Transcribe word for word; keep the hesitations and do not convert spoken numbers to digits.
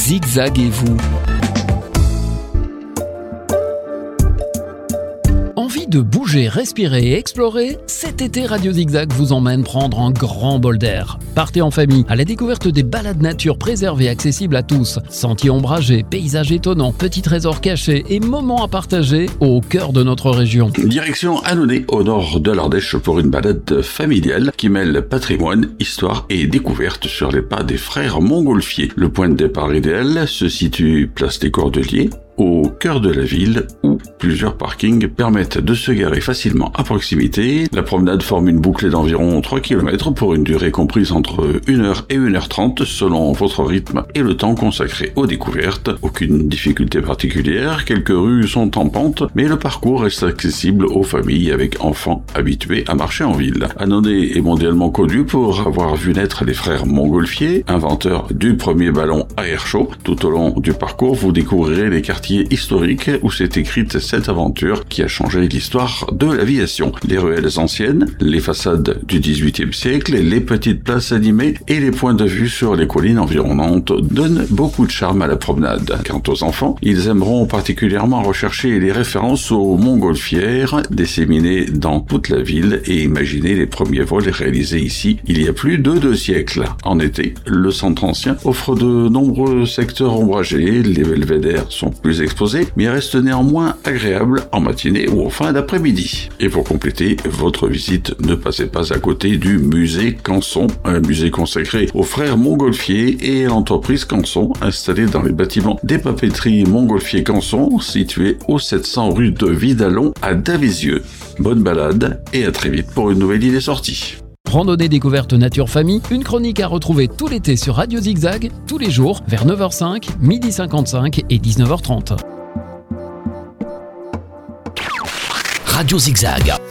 Zigzaguez-vous. Envie de bouger, respirer et explorer? Cet été, Radio Zigzag vous emmène prendre un grand bol d'air. Partez en famille à la découverte des balades nature préservées accessibles à tous. Sentiers ombragés, paysages étonnants, petits trésors cachés et moments à partager au cœur de notre région. Direction Annonay, au nord de l'Ardèche, pour une balade familiale qui mêle patrimoine, histoire et découverte sur les pas des frères Montgolfier. Le point de départ idéal se situe place des Cordeliers, au cœur de la ville, où plusieurs parkings permettent de se garer facilement à proximité. La promenade forme une boucle d'environ trois kilomètres pour une durée comprise entre une heure et une heure trente selon votre rythme et le temps consacré aux découvertes. Aucune difficulté particulière, quelques rues sont en pente, mais le parcours reste accessible aux familles avec enfants habitués à marcher en ville. Annonay est mondialement connu pour avoir vu naître les frères Montgolfier, inventeurs du premier ballon à air chaud. Tout au long du parcours, vous découvrirez les quartiers historique où s'est écrite cette aventure qui a changé l'histoire de l'aviation. Les ruelles anciennes, les façades du dix-huitième siècle, les petites places animées et les points de vue sur les collines environnantes donnent beaucoup de charme à la promenade. Quant aux enfants, ils aimeront particulièrement rechercher les références aux montgolfières disséminées dans toute la ville et imaginer les premiers vols réalisés ici il y a plus de deux siècles. En été, le centre ancien offre de nombreux secteurs ombragés, les belvédères sont plus exposé, mais reste néanmoins agréable en matinée ou en fin d'après-midi. Et pour compléter votre visite, ne passez pas à côté du musée Canson, un musée consacré aux frères Montgolfier et à l'entreprise Canson, installée dans les bâtiments des papeteries Montgolfier Canson, situés au sept cents rue de Vidalon à Davisieux. Bonne balade et à très vite pour une nouvelle idée sortie. Randonnée découverte nature famille, une chronique à retrouver tout l'été sur Radio Zigzag, tous les jours vers neuf heures cinq, midi cinquante-cinq et dix-neuf heures trente. Radio Zigzag.